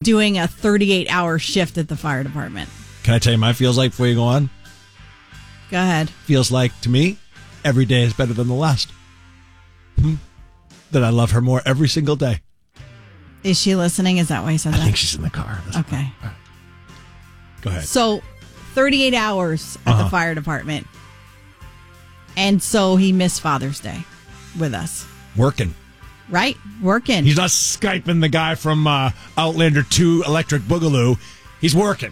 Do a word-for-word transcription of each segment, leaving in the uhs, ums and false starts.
doing a thirty-eight hour shift at the fire department. Can I tell you my feels like before you go on? Go ahead. Feels like, to me, every day is better than the last. Hmm. That I love her more every single day. Is she listening? Is that why you said that? I think she's in the car. That's okay. Right. Go ahead. So, thirty-eight hours at uh-huh. the fire department. And so he missed Father's Day with us. Working. Right? Working. He's not Skyping the guy from uh, Outlander two Electric Boogaloo. He's working.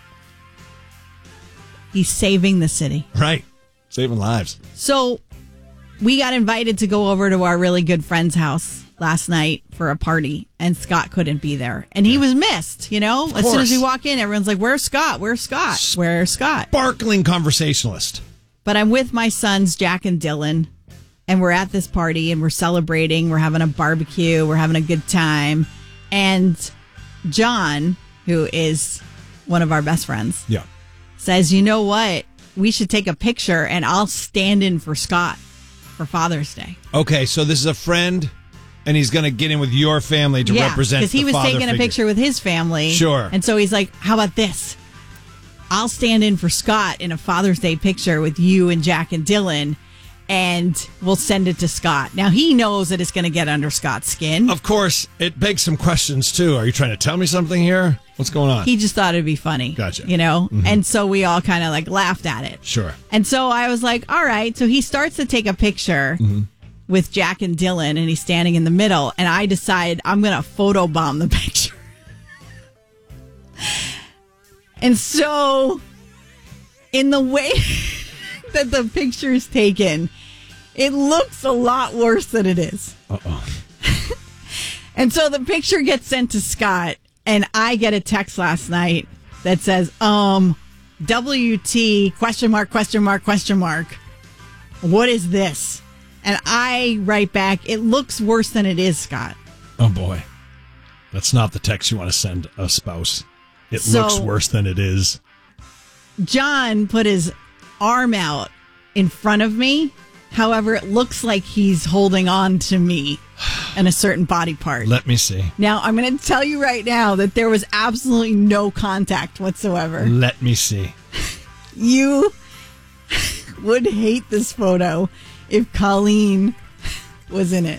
He's saving the city. Right. Saving lives. So, we got invited to go over to our really good friend's house last night for a party, and Scott couldn't be there. And he was missed, you know? As soon as we walk in, everyone's like, where's Scott? Where's Scott? Where's Scott? Sparkling conversationalist. But I'm with my sons, Jack and Dylan, and we're at this party, and we're celebrating. We're having a barbecue. We're having a good time. And John, who is one of our best friends, yeah, says, you know what? We should take a picture, and I'll stand in for Scott for Father's Day. Okay, so this is a friend, and he's going to get in with your family to yeah, represent the because he was father taking figure. a picture with his family. Sure. And so he's like, how about this? I'll stand in for Scott in a Father's Day picture with you and Jack and Dylan, and we'll send it to Scott. Now, he knows that it's going to get under Scott's skin. Of course, it begs some questions, too. Are you trying to tell me something here? What's going on? He just thought it'd be funny. Gotcha. You know? Mm-hmm. And so we all kind of like laughed at it. Sure. And so I was like, all right. So he starts to take a picture mm-hmm. with Jack and Dylan, and he's standing in the middle. And I decide I'm going to photobomb the picture. And so, in the way that the picture is taken, it looks a lot worse than it is. Uh-oh. And so the picture gets sent to Scott, and I get a text last night that says, um, W T, question mark, question mark, question mark. What is this? And I write back, it looks worse than it is, Scott. Oh, boy. That's not the text you want to send a spouse. It So, looks worse than it is. John put his arm out in front of me. However, it looks like he's holding on to me and a certain body part. Let me see. Now, I'm going to tell you right now that there was absolutely no contact whatsoever. Let me see. You would hate this photo if Colleen was in it.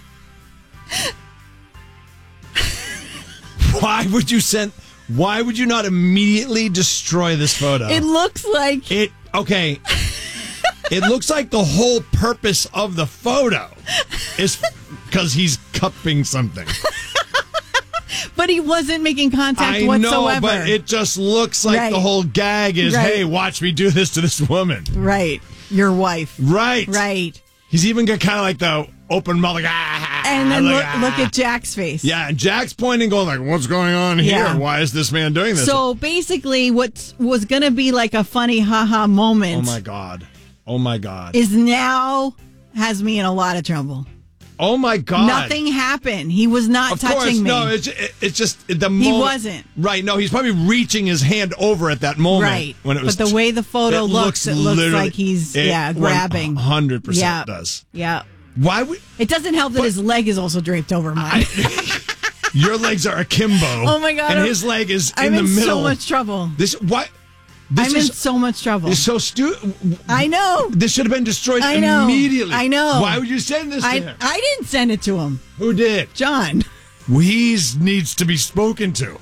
Why would you send... Why would you not immediately destroy this photo? It looks like... It... Okay... It looks like the whole purpose of the photo is because he's cupping something. But he wasn't making contact I whatsoever. know, but it just looks like Right. the whole gag is, Right. hey, watch me do this to this woman. Right. Your wife. Right. Right. He's even got kind of like the open mouth, like, ah. And then like, look, ah. look at Jack's face. Yeah, and Jack's pointing, going like, what's going on here? Yeah. Why is this man doing this? So basically, what was going to be like a funny haha moment oh, my God. Oh, my God. is now has me in a lot of trouble. Oh, my God. Nothing happened. He was not Of touching course, me. no, it's, it, it's just the moment. He wasn't. Right, no, he's probably reaching his hand over at that moment. Right. When it was but the way the photo it looks, it looks literally- like he's, it yeah, grabbing. one hundred percent Yeah. does. Yeah. Why would... It doesn't help that But- his leg is also draped over mine. Your legs are akimbo. Oh, my God. And his leg is I'm in the in middle. so much trouble. This... What? This I'm is... in so much trouble. It's so stupid. I know. This should have been destroyed I know. immediately. I know. Why would you send this to I, him? I didn't send it to him. Who did? John. He needs to be spoken to.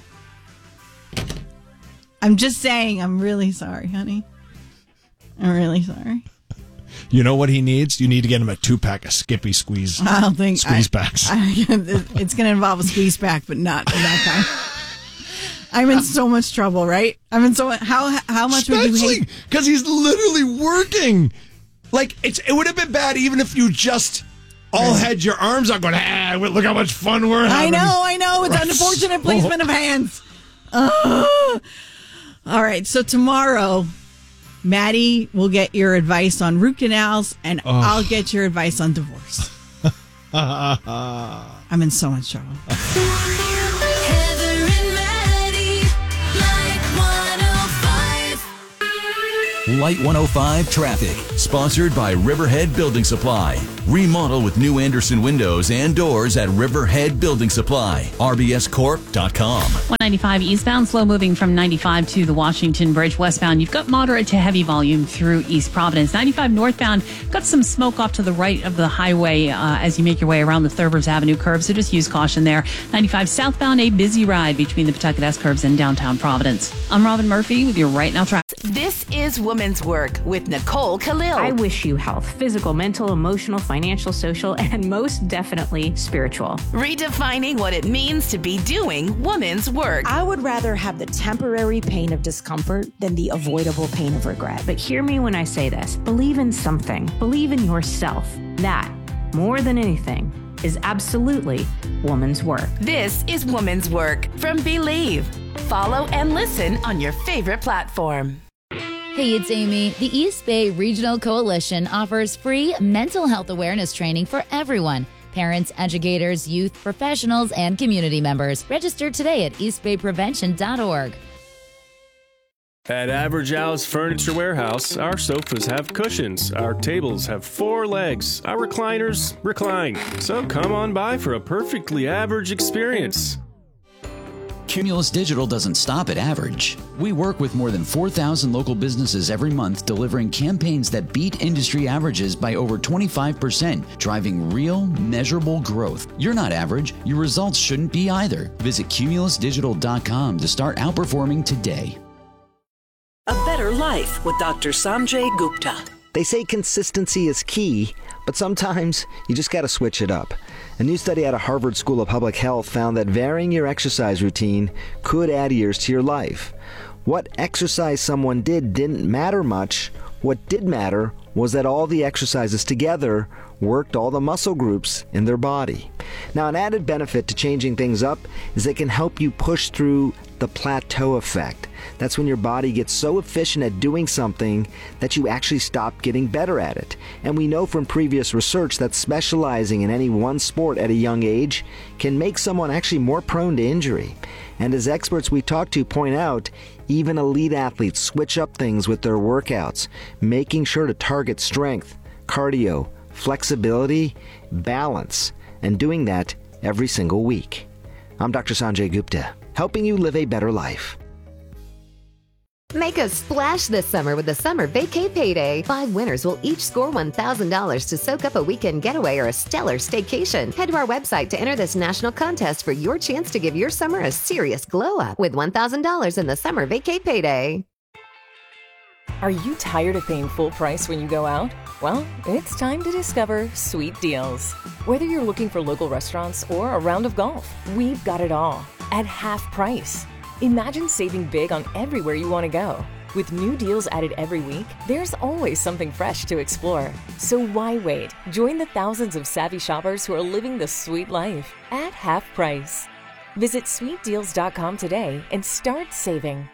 I'm just saying, I'm really sorry, honey. I'm really sorry. You know what he needs? You need to get him a two-pack of Skippy Squeeze. I don't think Squeeze I, packs. I, it's going to involve a squeeze pack, but not that kind. I'm in so much trouble, right? I'm in so much. How how much would you Especially hate? because he's literally working. Like it's it would have been bad even if you just all had your arms out going, ah, look how much fun we're I having. know, I know. It's Right. unfortunate placement of hands. Ugh. All right, so tomorrow, Maddie will get your advice on root canals, and Oh. I'll get your advice on divorce. I'm in so much trouble. Heather and Maddie, like one oh five. Light one oh five Traffic. Sponsored by Riverhead Building Supply. Remodel with new Anderson windows and doors at Riverhead Building Supply. R B S corp dot com. one ninety-five eastbound, slow moving from ninety-five to the Washington Bridge. Westbound, you've got moderate to heavy volume through East Providence. ninety-five northbound, got some smoke off to the right of the highway uh, as you make your way around the Thurvers Avenue curve, so just use caution there. ninety-five southbound, a busy ride between the Pawtucket S curves and downtown Providence. I'm Robin Murphy with your Right Now Traffic. This is Women's Work with Nicole Khalil. I wish you health, physical, mental, emotional, financial, social, and most definitely spiritual. Redefining what it means to be doing women's work. I would rather have the temporary pain of discomfort than the avoidable pain of regret. But hear me when I say this. Believe in something. Believe in yourself. That, more than anything, is absolutely woman's work. This is Women's Work from Believe. Follow and listen on your favorite platform. Hey, it's Amy. The East Bay Regional Coalition offers free mental health awareness training for everyone. Parents, educators, youth, professionals, and community members. Register today at east bay prevention dot org. At Average Al's Furniture Warehouse, our sofas have cushions, our tables have four legs, our recliners recline. So come on by for a perfectly average experience. Cumulus Digital doesn't stop at average. We work with more than four thousand local businesses every month, delivering campaigns that beat industry averages by over twenty-five percent, driving real, measurable growth. You're not average. Your results shouldn't be either. Visit cumulus digital dot com to start outperforming today. A Better Life with Doctor Sanjay Gupta. They say consistency is key, but sometimes you just got to switch it up. A new study out of Harvard School of Public Health found that varying your exercise routine could add years to your life. What exercise someone did didn't matter much. What did matter was that all the exercises together worked all the muscle groups in their body. Now, an added benefit to changing things up is it can help you push through the plateau effect. That's when your body gets so efficient at doing something that you actually stop getting better at it. And we know from previous research that specializing in any one sport at a young age can make someone actually more prone to injury. And as experts we talk to point out, even elite athletes switch up things with their workouts, making sure to target strength, cardio, flexibility, balance, and doing that every single week. I'm Doctor Sanjay Gupta, helping you live a better life. Make a splash this summer with the Summer Vacay Payday. Five winners will each score one thousand dollars to soak up a weekend getaway or a stellar staycation. Head to our website to enter this national contest for your chance to give your summer a serious glow up with one thousand dollars in the Summer Vacay Payday. Are you tired of paying full price when you go out? Well, it's time to discover Sweet Deals. Whether you're looking for local restaurants or a round of golf, we've got it all at half price. Imagine saving big on everywhere you want to go. With new deals added every week, there's always something fresh to explore. So why wait? Join the thousands of savvy shoppers who are living the sweet life at half price. Visit sweet deals dot com today and start saving.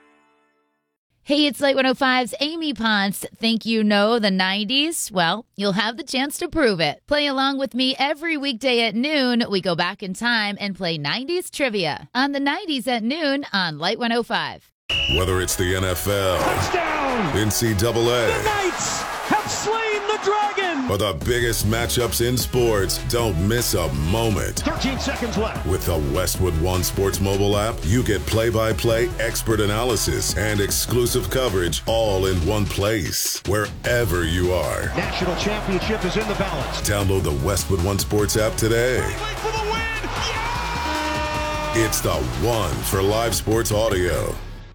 Hey, it's Light one oh five's Amy Ponce. Think you know the nineties? Well, you'll have the chance to prove it. Play along with me every weekday at noon. We go back in time and play nineties trivia on the nineties at noon on Light one oh five. Whether it's the N F L, touchdown, N C double A, the Knights have slain the dragon, or the biggest matchups in sports, don't miss a moment. thirteen seconds left. With the Westwood One Sports mobile app, you get play-by-play expert analysis and exclusive coverage all in one place, wherever you are. National championship is in the balance. Download the Westwood One Sports app today. For the win. Yeah! It's the one for live sports audio.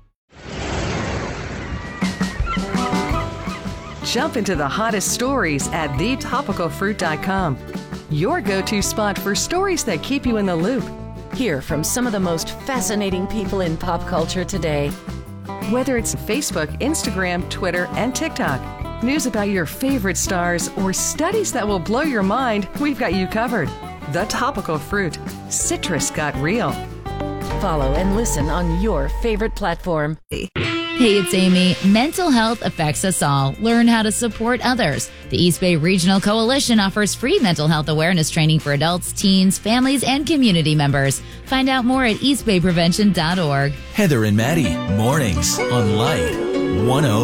Jump into the hottest stories at the topical fruit dot com. Your go-to spot for stories that keep you in the loop. Hear from some of the most fascinating people in pop culture today. Whether it's Facebook, Instagram, Twitter, and TikTok, news about your favorite stars, or studies that will blow your mind, we've got you covered. The Topical Fruit. Citrus got real. Follow and listen on your favorite platform. Hey, it's Amy. Mental health affects us all. Learn how to support others. The East Bay Regional Coalition offers free mental health awareness training for adults, teens, families, and community members. Find out more at east bay prevention dot org. Heather and Maddie, mornings on Light one oh